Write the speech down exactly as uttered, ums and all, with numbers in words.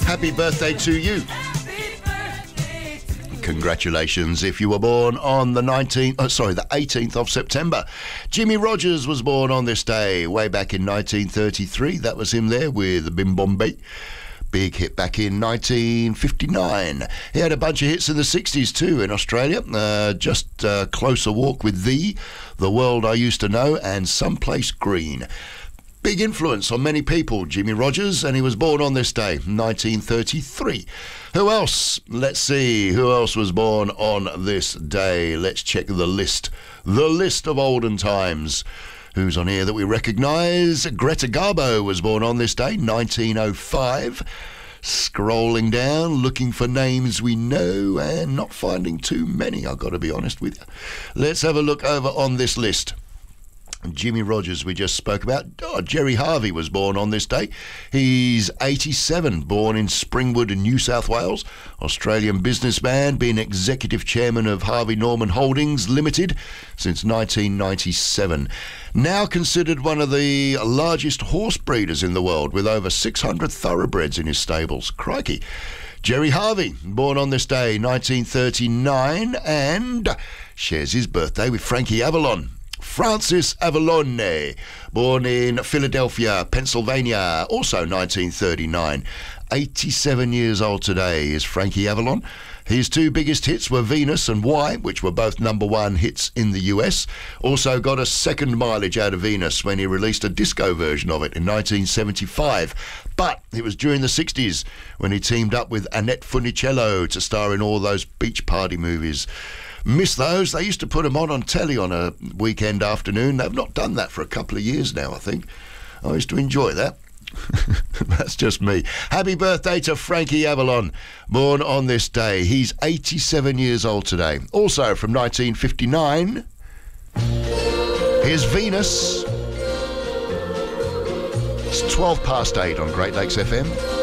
Happy birthday to you. Congratulations if you were born on the nineteenth, oh, sorry, the eighteenth of September. Jimmy Rogers was born on this day way back in nineteen thirty-three. That was him there with Bim Bombay. Big hit back in nineteen fifty-nine. He had a bunch of hits in the sixties too in Australia. Uh, just uh, Closer Walk with Thee, The World I Used to Know, and Someplace Green. Big influence on many people, Jimmy Rogers, and he was born on this day, nineteen thirty-three. Who else? Let's see. Who else was born on this day? Let's check the list. The list of olden times. Who's on here that we recognise? Greta Garbo was born on this day, nineteen oh five. Scrolling down, looking for names we know and not finding too many, I've got to be honest with you. Let's have a look over on this list. Jimmy Rogers we just spoke about. Oh, Jerry Harvey was born on this day. He's eighty-seven, born in Springwood in New South Wales. Australian businessman, been executive chairman of Harvey Norman Holdings Limited since nineteen ninety-seven. Now considered one of the largest horse breeders in the world with over six hundred thoroughbreds in his stables. Crikey. Jerry Harvey, born on this day, nineteen thirty-nine, and shares his birthday with Frankie Avalon. Francis Avalone, born in Philadelphia, Pennsylvania, also nineteen thirty-nine. eighty-seven years old today is Frankie Avalon. His two biggest hits were Venus and Why, which were both number one hits in the U S. Also got a second mileage out of Venus when he released a disco version of it in nineteen seventy-five. But it was during the sixties when he teamed up with Annette Funicello to star in all those beach party movies. Miss those. They used to put them on on telly on a weekend afternoon. They've not done that for a couple of years now, I think. I used to enjoy that. That's just me. Happy birthday to Frankie Avalon, born on this day. He's eighty-seven years old today. Also from nineteen fifty-nine, here's Venus. It's twelve past eight on Great Lakes F M.